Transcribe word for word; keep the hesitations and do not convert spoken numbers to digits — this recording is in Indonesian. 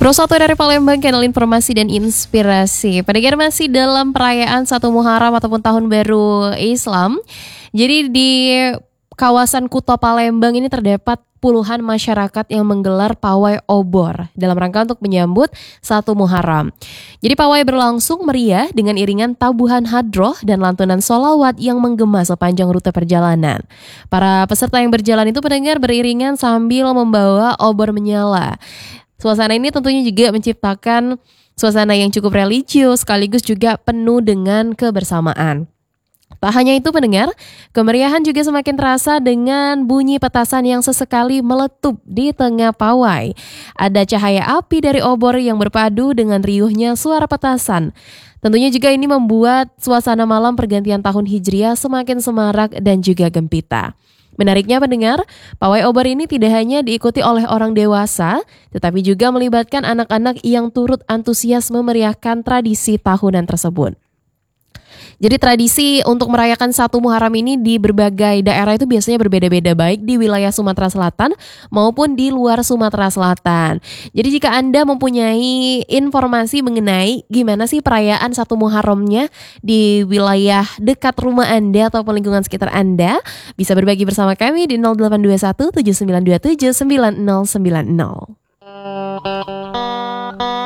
Bro satu dari Palembang, kanal informasi dan inspirasi. Pendengar, masih dalam perayaan satu Muharram ataupun Tahun Baru Islam. Jadi di kawasan Kuto Palembang ini terdapat puluhan masyarakat yang menggelar pawai obor dalam rangka untuk menyambut satu Muharram. Jadi pawai berlangsung meriah dengan iringan tabuhan hadroh dan lantunan sholawat yang menggema sepanjang rute perjalanan. Para peserta yang berjalan itu pendengar beriringan sambil membawa obor menyala. Suasana ini tentunya juga menciptakan suasana yang cukup religius sekaligus juga penuh dengan kebersamaan. Tak hanya itu pendengar, kemeriahan juga semakin terasa dengan bunyi petasan yang sesekali meletup di tengah pawai. Ada cahaya api dari obor yang berpadu dengan riuhnya suara petasan. Tentunya juga ini membuat suasana malam pergantian tahun Hijriah semakin semarak dan juga gempita. Menariknya pendengar, pawai obor ini tidak hanya diikuti oleh orang dewasa, tetapi juga melibatkan anak-anak yang turut antusias memeriahkan tradisi tahunan tersebut. Jadi tradisi untuk merayakan satu Muharram ini di berbagai daerah itu biasanya berbeda-beda, baik di wilayah Sumatera Selatan maupun di luar Sumatera Selatan. Jadi jika Anda mempunyai informasi mengenai gimana sih perayaan satu Muharramnya di wilayah dekat rumah Anda ataupun lingkungan sekitar Anda, bisa berbagi bersama kami di nol delapan dua satu tujuh sembilan dua tujuh sembilan nol sembilan nol.